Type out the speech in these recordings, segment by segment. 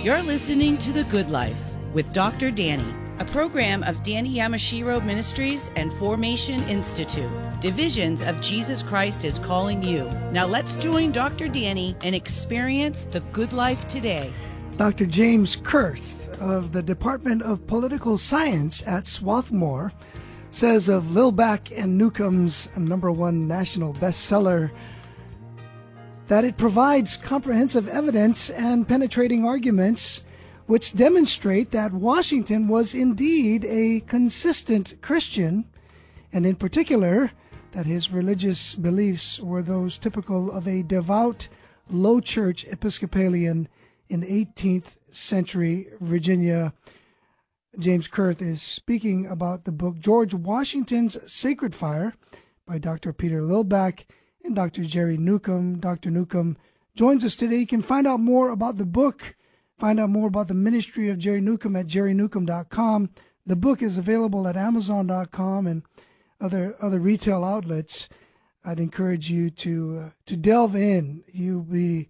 You're listening to The Good Life with Dr. Danny, a program of Danny Yamashiro Ministries and Formation Institute. Divisions of Jesus Christ is calling you. Now let's join Dr. Danny and experience the good life today. Dr. James Kurth of the Department of Political Science at Swarthmore says of Lilback and Newcomb's #1 national bestseller that it provides comprehensive evidence and penetrating arguments which demonstrate that Washington was indeed a consistent Christian, and in particular, that his religious beliefs were those typical of a devout, low-church Episcopalian in 18th century Virginia. James Kurth is speaking about the book George Washington's Sacred Fire by Dr. Peter Lilback and Dr. Jerry Newcomb. Dr. Newcomb joins us today. You can find out more about the book, find out more about the ministry of Jerry Newcomb at jerrynewcomb.com. The book is available at amazon.com and other retail outlets. I'd encourage you to delve in. You'll be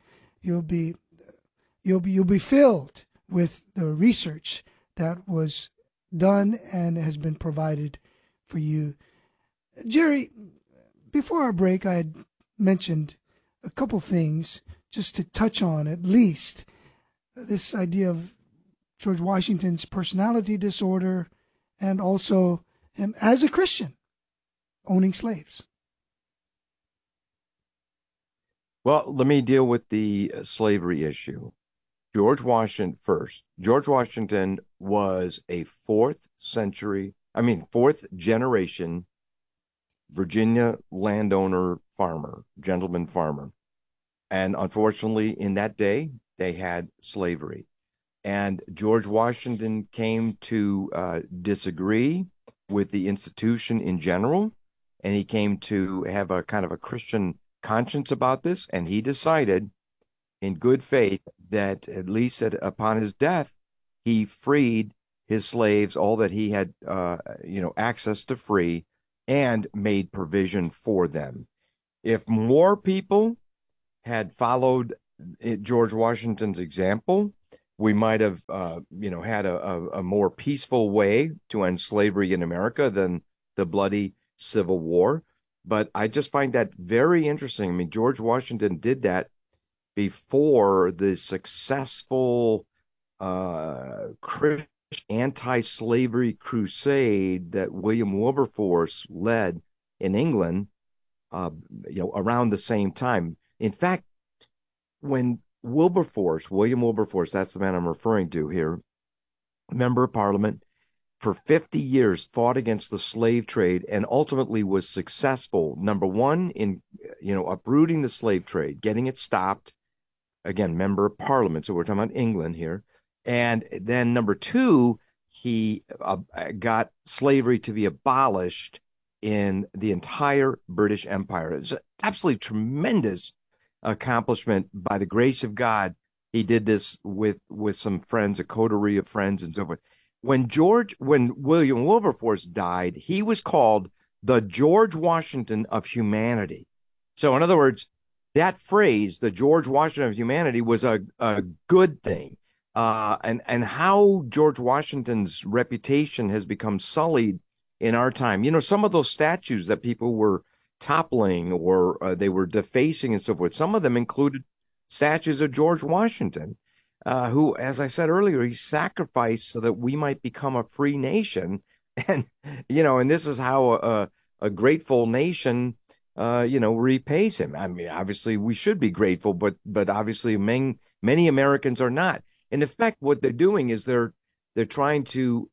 filled with the research that was done and has been provided for you. Jerry, before our break, I had mentioned a couple things just to touch on, at least this idea of George Washington's personality disorder and also him as a Christian owning slaves. Well, let me deal with the slavery issue. George Washington first. George Washington was a fourth generation Virginia landowner farmer, gentleman farmer. And unfortunately, in that day, they had slavery. And George Washington came to disagree with the institution in general, and he came to have a kind of a Christian conscience about this, and he decided in good faith that at least upon his death, he freed his slaves, all that he had access to free, and made provision for them. If more people had followed George Washington's example, we might have, had a more peaceful way to end slavery in America than the bloody Civil War. But I just find that very interesting. I mean, George Washington did that before the successful Christian anti-slavery crusade that William Wilberforce led in England, around the same time. In fact, when William Wilberforce, that's the man I'm referring to here, member of Parliament, for 50 years fought against the slave trade and ultimately was successful, number one, in, uprooting the slave trade, getting it stopped. Again, member of Parliament, so we're talking about England here. And then number two, he got slavery to be abolished in the entire British Empire. It's an absolutely tremendous accomplishment by the grace of God. He did this with some friends, a coterie of friends and so forth. When William Wilberforce died, he was called the George Washington of humanity. So in other words, that phrase, the George Washington of humanity, was a good thing. And how George Washington's reputation has become sullied in our time. Some of those statues that people were toppling or they were defacing and so forth, some of them included statues of George Washington, who, as I said earlier, he sacrificed so that we might become a free nation. And, and this is how a grateful nation, repays him. I mean, obviously we should be grateful, but obviously many Americans are not. In effect, what they're doing is they're trying to,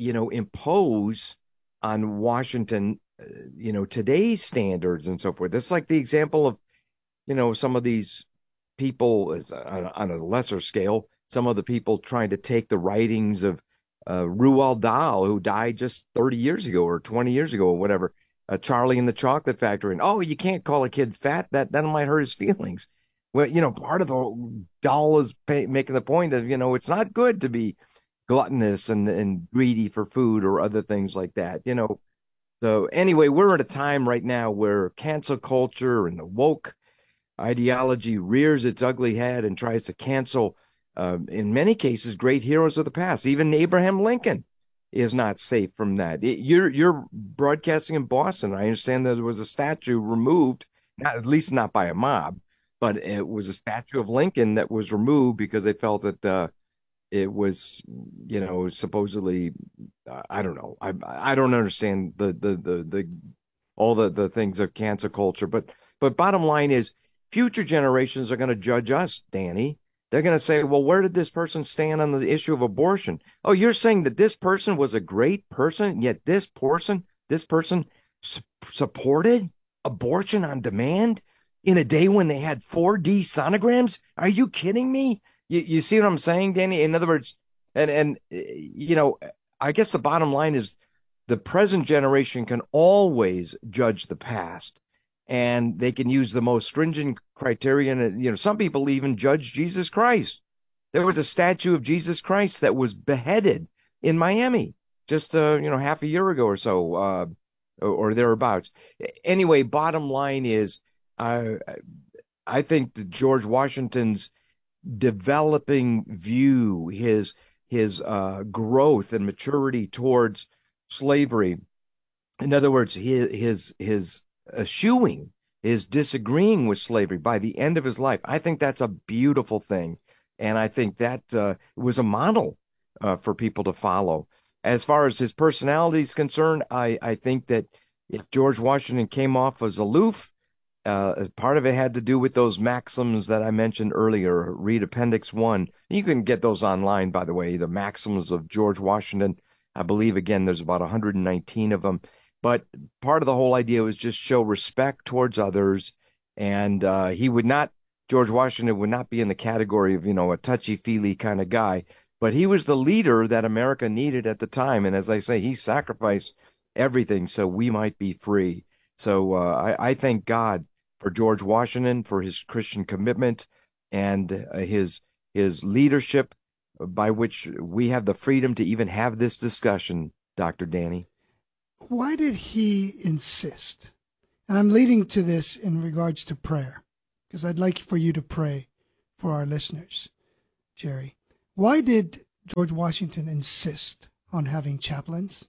impose on Washington, today's standards and so forth. It's like the example of, some of these people on a lesser scale, some of the people trying to take the writings of Roald Dahl, who died just 30 years ago or 20 years ago or whatever, Charlie and the Chocolate Factory. And, you can't call a kid fat. That might hurt his feelings. Well, part of the Dahl is making the point that, it's not good to be gluttonous and greedy for food or other things like that, So anyway, we're at a time right now where cancel culture and the woke ideology rears its ugly head and tries to cancel in many cases, great heroes of the past. Even Abraham Lincoln is not safe from that. You're broadcasting in Boston. I understand that there was a statue removed, not at least not by a mob, but it was a statue of Lincoln that was removed because they felt that it was, supposedly, I don't know. I don't understand the all the things of cancel culture, but bottom line is, future generations are going to judge us, Danny. They're going to say, well, where did this person stand on the issue of abortion? Oh, you're saying that this person was a great person, yet this person supported abortion on demand in a day when they had 4D sonograms? Are you kidding me? You see what I'm saying, Danny? In other words, and I guess the bottom line is the present generation can always judge the past, and they can use the most stringent criterion. Some people even judge Jesus Christ. There was a statue of Jesus Christ that was beheaded in Miami just half a year ago or so, or thereabouts. Anyway, bottom line is, I think that George Washington's developing view, his growth and maturity towards slavery, in other words, his eschewing, his disagreeing with slavery by the end of his life, I think that's a beautiful thing, and I think that was a model for people to follow. As far as his personality is concerned, I think that if George Washington came off as aloof, part of it had to do with those maxims that I mentioned earlier. Read Appendix 1. You can get those online, by the way, the maxims of George Washington. I believe, again, there's about 119 of them. But part of the whole idea was just show respect towards others. And George Washington would not be in the category of, a touchy-feely kind of guy. But he was the leader that America needed at the time. And as I say, he sacrificed everything so we might be free. So I thank God for George Washington, for his Christian commitment and his leadership, by which we have the freedom to even have this discussion, Dr. Danny. Why did he insist? And I'm leading to this in regards to prayer, because I'd like for you to pray for our listeners, Jerry. Why did George Washington insist on having chaplains?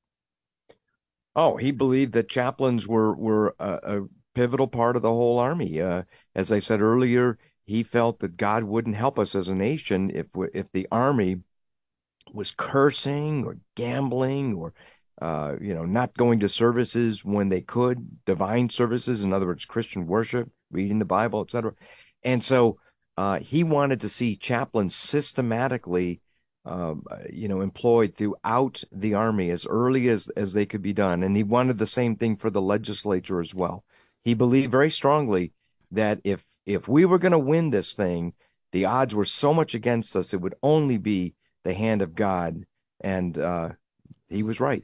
Oh, he believed that chaplains were a pivotal part of the whole army. As I said earlier, he felt that God wouldn't help us as a nation if the army was cursing or gambling or not going to services when they could, divine services, in other words, Christian worship, reading the Bible, etc. And so he wanted to see chaplains systematically employed throughout the army as early as they could be done. And he wanted the same thing for the legislature as well. He believed very strongly that if we were going to win this thing, the odds were so much against us, it would only be the hand of God. And he was right.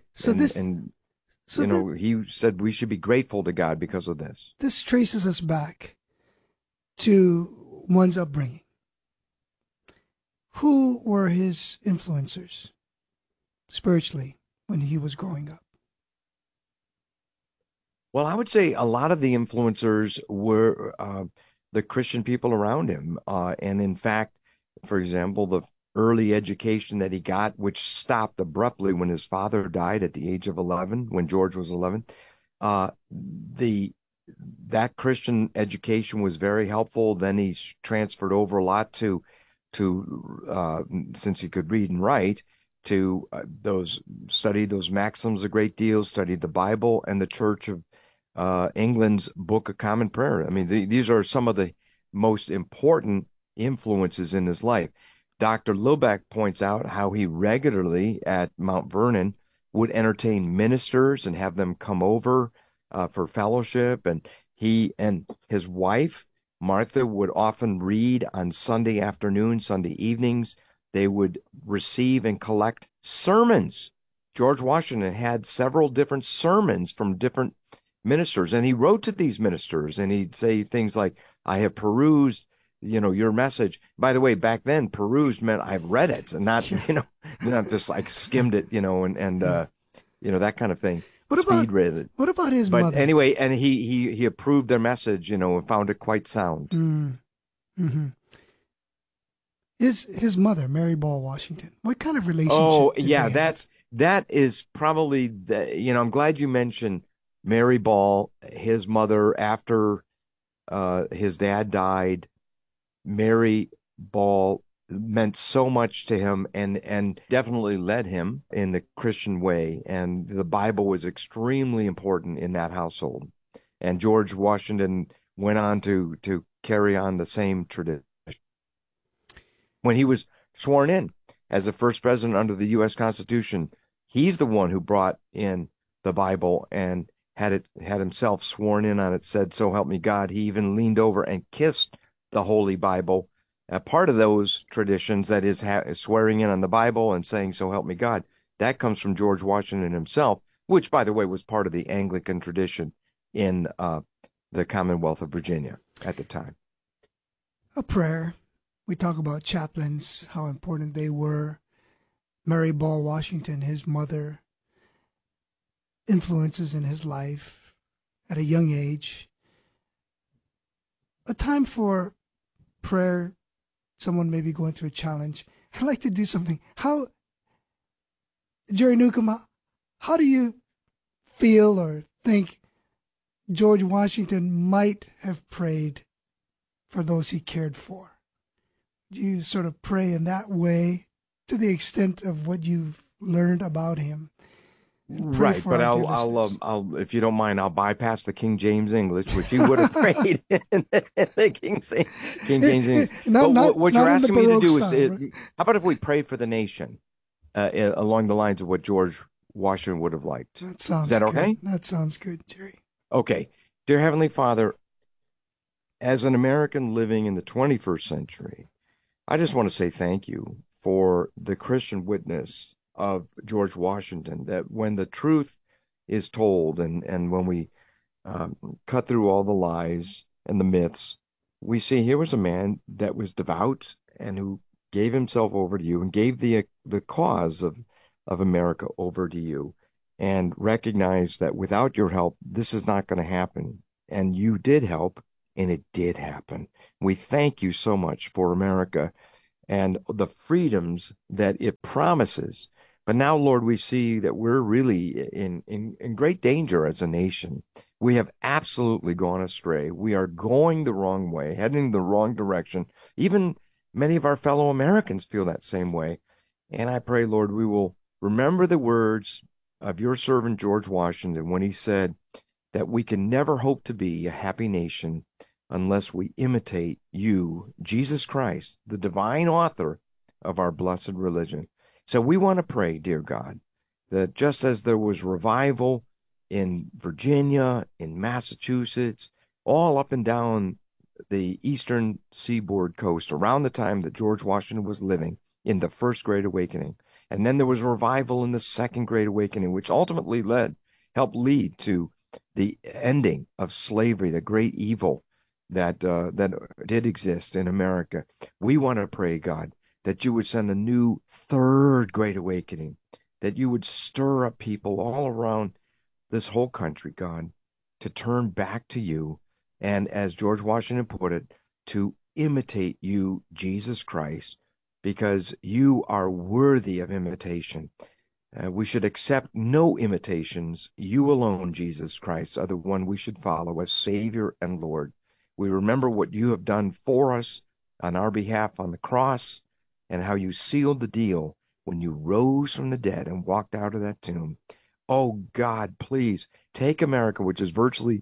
He said we should be grateful to God because of this. This traces us back to one's upbringing. Who were his influencers spiritually when he was growing up? Well, I would say a lot of the influencers were the Christian people around him. And in fact, for example, the early education that he got, which stopped abruptly when his father died at the age of 11, when George was 11, that Christian education was very helpful. Then he transferred over a lot to since he could read and write, to studied those maxims a great deal, studied the Bible and the Church of England's Book of Common Prayer. I mean, these are some of the most important influences in his life. Dr. Lillback points out how he regularly at Mount Vernon would entertain ministers and have them come over for fellowship. And he and his wife, Martha, would often read on Sunday afternoons, Sunday evenings. They would receive and collect sermons. George Washington had several different sermons from different ministers, and he wrote to these ministers, and he'd say things like, I have perused, your message. By the way, back then, perused meant I've read it, and not, not just like skimmed it, and that kind of thing. What about his mother? But anyway, and he approved their message, and found it quite sound. Mm-hmm. His mother, Mary Ball Washington. What kind of relationship Oh, did yeah, they have? that is probably I'm glad you mentioned Mary Ball, his mother after his dad died. Mary Ball meant so much to him and definitely led him in the Christian way. And the Bible was extremely important in that household. And George Washington went on to carry on the same tradition. When he was sworn in as the first president under the U.S. Constitution, he's the one who brought in the Bible and had himself sworn in on it, said, "So help me God." He even leaned over and kissed the Holy Bible. Part of those traditions, that is swearing in on the Bible and saying, "So help me God," that comes from George Washington himself, which, by the way, was part of the Anglican tradition in the Commonwealth of Virginia at the time. A prayer. We talk about chaplains, how important they were. Mary Ball Washington, his mother, influences in his life at a young age. A time for prayer. Someone may be going through a challenge. I'd like to do something. Jerry Newcomb, how do you feel or think George Washington might have prayed for those he cared for? Do you sort of pray in that way to the extent of what you've learned about him? Right, but I'll, if you don't mind, I'll bypass the King James English, which you would have prayed in the King James English. What you're asking me to do is, right? How about if we pray for the nation along the lines of what George Washington would have liked? Is that okay? That sounds good, Jerry. Okay. Dear Heavenly Father, as an American living in the 21st century, I just want to say thank you for the Christian witness of George Washington, that when the truth is told and when we cut through all the lies and the myths, we see here was a man that was devout and who gave himself over to you and gave the cause of America over to you, and recognized that without your help, this is not going to happen. And you did help, and it did happen. We thank you so much for America and the freedoms that it promises. But now, Lord, we see that we're really in great danger as a nation. We have absolutely gone astray. We are going the wrong way, heading the wrong direction. Even many of our fellow Americans feel that same way. And I pray, Lord, we will remember the words of your servant George Washington when he said that we can never hope to be a happy nation unless we imitate you, Jesus Christ, the divine author of our blessed religion. So we want to pray, dear God, that just as there was revival in Virginia, in Massachusetts, all up and down the eastern seaboard coast around the time that George Washington was living in the First Great Awakening, and then there was revival in the Second Great Awakening, which ultimately helped lead to the ending of slavery, the great evil that did exist in America. We want to pray, God, that you would send a new Third Great Awakening, that you would stir up people all around this whole country, God, to turn back to you, and as George Washington put it, to imitate you, Jesus Christ, because you are worthy of imitation. We should accept no imitations. You alone, Jesus Christ, are the one we should follow as Savior and Lord. We remember what you have done for us on our behalf on the cross, and how you sealed the deal when you rose from the dead and walked out of that tomb. Oh, God, please take America, which is virtually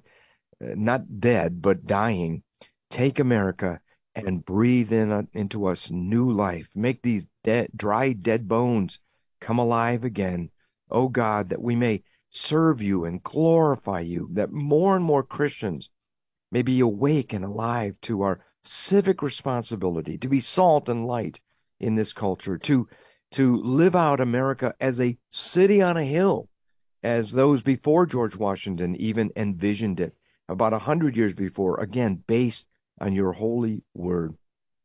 not dead, but dying. Take America and breathe into us new life. Make these dry, dead bones come alive again. Oh, God, that we may serve you and glorify you, that more and more Christians may be awake and alive to our civic responsibility to be salt and light in this culture, to live out America as a city on a hill, as those before George Washington even envisioned it about 100 years before, again, based on your holy word.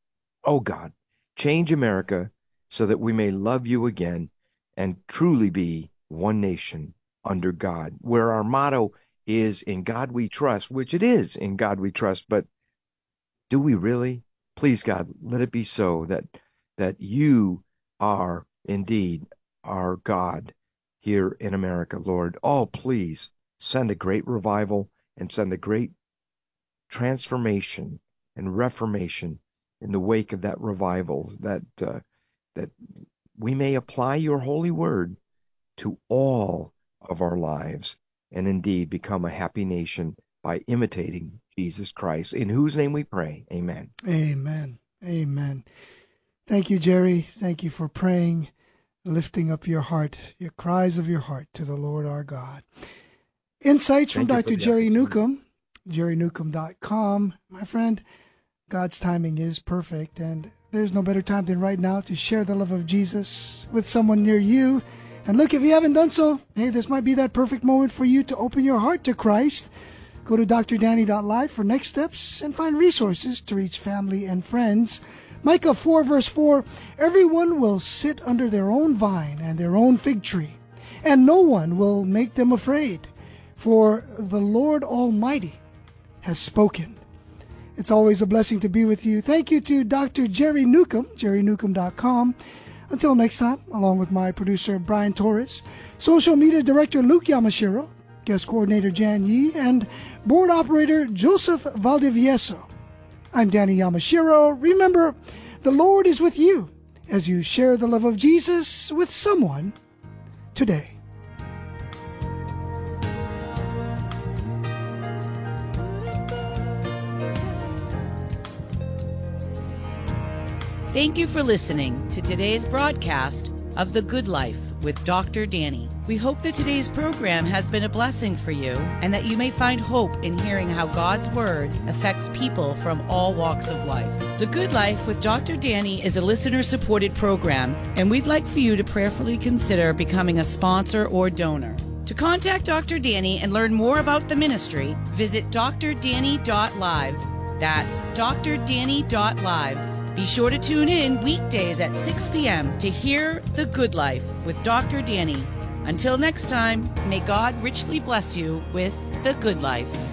Oh God, change America so that we may love you again and truly be one nation under God, where our motto is "In God we trust," which it is, in God we trust, but do we really? Please, God, let it be so that that you are indeed our God here in America, Lord. Oh, please send a great revival and send a great transformation and reformation in the wake of that revival, that we may apply your holy word to all of our lives and indeed become a happy nation by imitating Jesus Christ, in whose name we pray. Amen. Amen. Amen. Thank you, Jerry. Thank you for praying, lifting up your heart, your cries of your heart to the Lord our God. Insights from Dr. Jerry Newcomb, jerrynewcomb.com. My friend, God's timing is perfect, and there's no better time than right now to share the love of Jesus with someone near you. And look, if you haven't done so, hey, this might be that perfect moment for you to open your heart to Christ. Go to drdanny.live for next steps and find resources to reach family and friends. Micah 4, verse 4, everyone will sit under their own vine and their own fig tree, and no one will make them afraid, for the Lord Almighty has spoken. It's always a blessing to be with you. Thank you to Dr. Jerry Newcomb, jerrynewcomb.com. Until next time, along with my producer, Brian Torres, social media director, Luke Yamashiro, guest coordinator, Jan Yee, and board operator, Joseph Valdivieso. I'm Danny Yamashiro. Remember, the Lord is with you as you share the love of Jesus with someone today. Thank you for listening to today's broadcast of The Good Life with Dr. Danny. We hope that today's program has been a blessing for you and that you may find hope in hearing how God's Word affects people from all walks of life. The Good Life with Dr. Danny is a listener-supported program, and we'd like for you to prayerfully consider becoming a sponsor or donor. To contact Dr. Danny and learn more about the ministry, visit drdanny.live. That's drdanny.live. Be sure to tune in weekdays at 6 p.m. to hear The Good Life with Dr. Danny. Until next time, may God richly bless you with The Good Life.